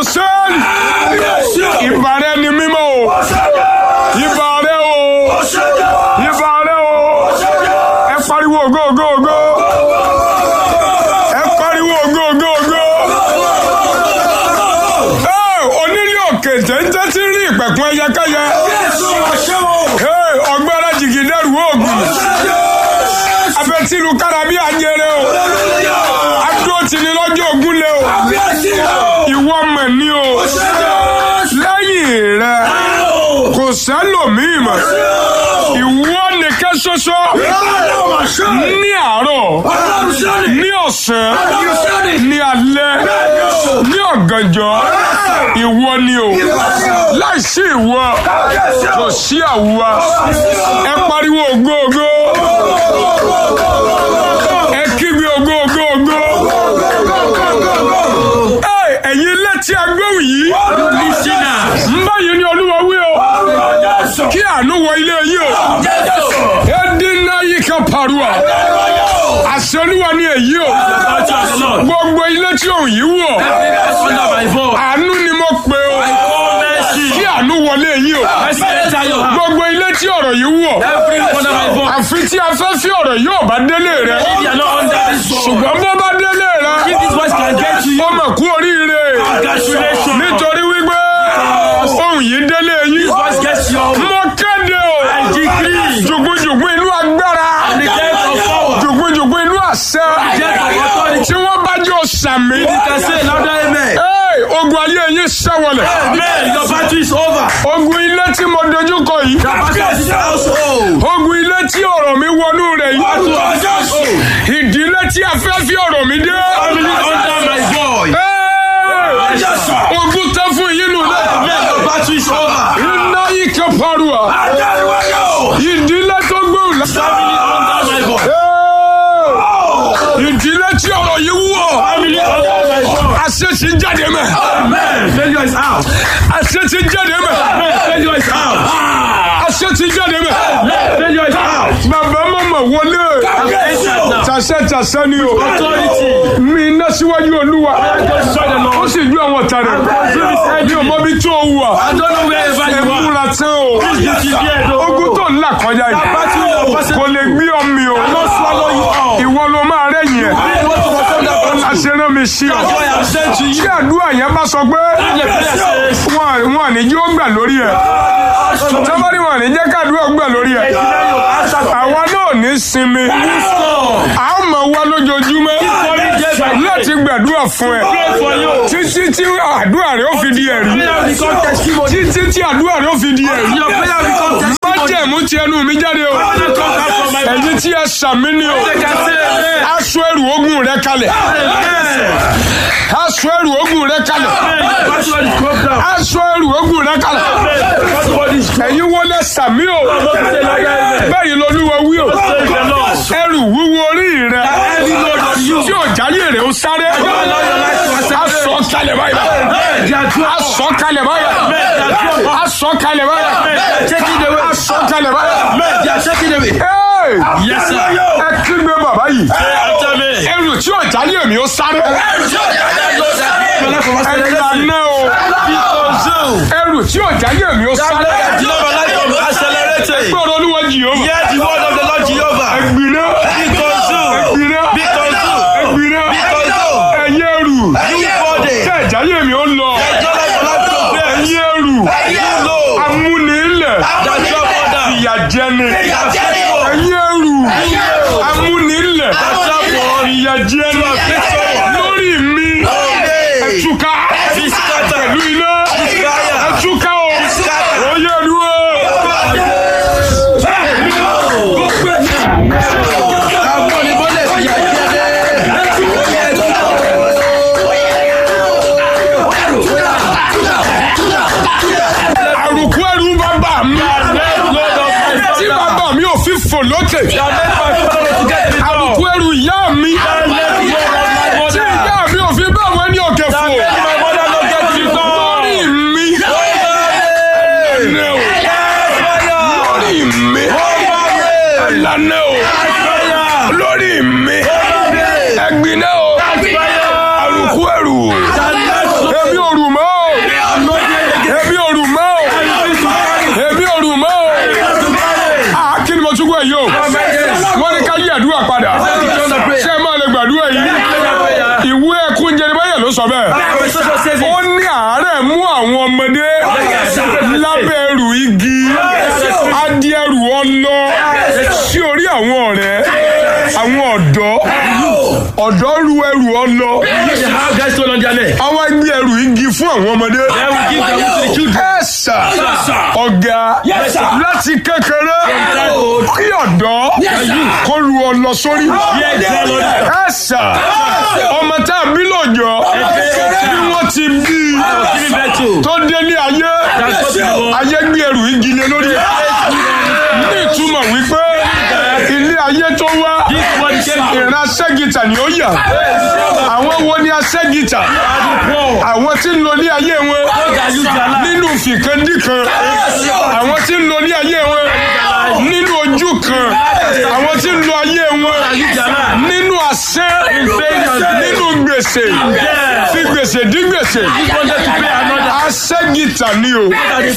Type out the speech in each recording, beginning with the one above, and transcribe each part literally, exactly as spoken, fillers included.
Ísírẹ́lì. Ìbà rẹ ni mímọ́ o. Ìbà rẹ o. Ìbà rẹ o. Ẹ pariwo ògo ògo ògo. Ẹ pariwo ògo ògo ògo. Onílé òkè téńté tí rí ìpẹ̀kun ẹyẹkẹ́yẹ. Ọgbẹ́rẹ́ jìgìdẹ́rù oògùn. Abẹ́tílu kára bí ajere o. Adó ti ní lọ́jọ́ ogun lé o. Ìwọ mọ̀ ní o. Lẹ́yìn rẹ̀ kò sẹ́lòmíì mọ̀. Ìwọ nìkan ṣoṣo. Ní àárọ̀, ní ọ̀sán, ní alẹ́, ní ọ̀gànjọ́. Ìwọ ni o. Láìsí ìwọ kò sí àwa. Ẹ pariwo ògo ògo. Ẹ kígbe ògo ògo ògo. Ẹ̀yin létí agbóhùn yìí. Báyìí ni Olúwa wí o. Kí àánú wọ ilé yìí o. Ẹdínná yìí kan pariwo. Àṣẹ Olúwa ni èyí o. Gbogbo ilé tí òun yìí wọ̀. Àánú ni mo pè o. Kí àánú wọlé yìí o. Gbogbo ilé tí ọ̀rọ̀ yìí wọ̀. Àfi tí afẹ́fẹ́ ọ̀rọ̀ yìí ò bá délé rẹ̀. Ṣùgbọ́n bó bá délé rẹ̀. Ó mọ̀ kú oríire. Nítorí wípé ohun yìí délé yìí. Mo kéde o. Jùgbùjùgbù inú agbára. Jùgbùjùgbù inú àṣẹ. Tí wọ́n bá jọ sàmì. Ogun ayé yín ṣẹ́wọlẹ̀. Ogun ilé tí mo dojú kọ yìí. Ogun ilé tí ọ̀rọ̀ mi wọnú rẹ̀ yìí. Ìdílé tí afẹ́fẹ́ ọ̀rọ̀ mi dé. Ogun tẹ́ fún yín nù náà. Iná yìí kan pariwo. Ìdílé tó gbóhùn lọ. Ìdílé tí ọ̀rọ̀ yìí wọ̀. Àṣẹ ti jáde mẹ́. Àṣẹ ti jáde mẹ́. Àṣẹ ti jáde mẹ́. Bàbá mọ̀mọ̀ wọlé. Tàṣẹ tàṣẹ ni o. Mi iná síwájú Olúwa. Ó sì ju àwọn ọ̀tá rẹ̀. Mi ò mọ bí tó o wà. Ẹ múra tán o. Ogun tó ń là kọjá yìí. Kò lè gbé ọmọ o. Ìwọ ló máa rẹ̀yìn ẹ̀. Àṣẹ mi sí ọ. Tí àdúrà yẹn bá sọ pé wọn wọn ní yóò gbà lórí ẹ̀. Tọ́bọ́dí wọn ní jẹ́ kàdúrà gbà lórí ẹ̀. Àwa náà ní sinmi. A ó máa wá lójoojúmọ́ láti gbàdúrà fún ẹ. Títí tí àdúrà rẹ̀ ó fi di ẹ̀rí. Títí tí àdúrà rẹ̀ ó fi di ẹ̀rí. Májẹ̀mú ti ẹnu mi jáde o. Ẹ̀yin tí ẹ sàmì ni o. Aṣọ ẹrù ogun rẹ kalẹ̀. Aṣọ ẹrù ogun rẹ kalẹ̀. Aṣọ ẹrù ogun rẹ kalẹ̀. Ẹ̀yin wọlé sàmì o. Bẹ́ẹ̀ ni Olúwa wí o. Ẹrù wúwo orí rẹ. Tí ò jáyé rẹ̀ ó sáré. Aṣọ kalẹ̀ báyìí. Aṣọ kalẹ̀ báyìí. Aṣọ kalẹ̀ báyìí. Aṣọ kalẹ̀ báyìí. Yes, sir. Ẹ kígbe bàbá yìí. Ẹrù tí ò jáyé mi ó sáré. Ẹ lànà o. Ẹrù tí ò jáyé mi ó sáré. Gbọ́dọ̀ Olúwa Jèhófà. Hear the word of the Lord Jehovah. Ẹgbìnà. Be consumed. Ẹgbìnà. Be consumed. Ẹgbìnà. Be consumed. Ẹyẹ ẹrù. You body. Tí ò jáyé mi ó lọ. Ẹyẹ ẹrù. Amúnilẹ̀. Ìyà jẹni. Ẹyẹ ẹrù. Amúnilẹ̀. Ìyà jẹni. Lórí mi. Ẹtúká. Pẹ̀lú iná. Ẹtúká o. Oyè ẹrù o. Àrùkù ẹrù bàbá mi. Tí bàbá mi ò fi fò lókè. Àrùkù ẹrù ìyá mi. Tí ìyá mi ò fi bá àwọn ẹni òkè fò. Lórí mi. Lórí mi. Lánà o. Lórí mi. Ẹ̀gbin náà o. Àrùkù ẹrù. Èmi ò rù mọ́. dá padà. Ṣé máa lè gbàdúrà yìí? Ìwé ẹkún Jeremáyà ló sọ bẹ́ẹ̀. Ó ní àárẹ̀ mú àwọn ọmọdé lábẹ́ ẹrù igi. Adí ẹrù ọlọ sí orí àwọn ọ̀rẹ́, àwọn ọ̀dọ́. Ọ̀dọ́ ru ẹrù ọlọ. Àwọn ẹgbẹ́ ẹrù igi fún àwọn ọmọdé. Ẹ̀sà ọ̀gá láti kékeré kí ọ̀dọ́ kó ru ọlọ sórí. Ẹ̀sà ọmọ tá a bí lọ́jọ́ bí wọ́n ti bí tó délé ayé ayé gbé ẹrù igi lé lórí. Ní ìtumọ̀ wípé ilé ayé tó wá ìran aṣẹ́gìtà ni ó yà. Àwọn wo ni aṣẹ́gìtà? Àwọn tí ń lo ní ayé wọn nínú fìkandíkan. Àwọn tí ń lo ní ayé wọn nínú ojú kan. Àwọn tí ń lo ayé wọn nínú àṣẹ, nínú gbèsè, fi gbèsè dí gbèsè. Aṣẹ́gìtà ni o.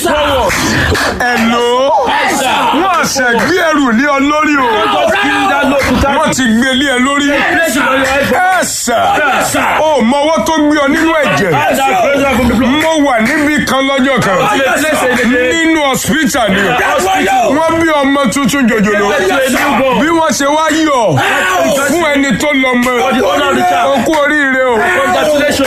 Ẹ̀lò wọ́n àṣẹ gbé ẹrù ní ọ lórí o. Wọ́n ti gbé lé ẹ lórí. Ẹ̀sà ó mọwọ́ tó gbé ọ nínú ẹ̀jẹ̀. Mo wà níbi kan lọ́jọ́ kan nínú hospital ni. Wọ́n bí ọmọ tuntun jòjòló. Bí wọ́n ṣe wá yọ̀ fún ẹni tó lọ́mọ. Ó kú oríire o.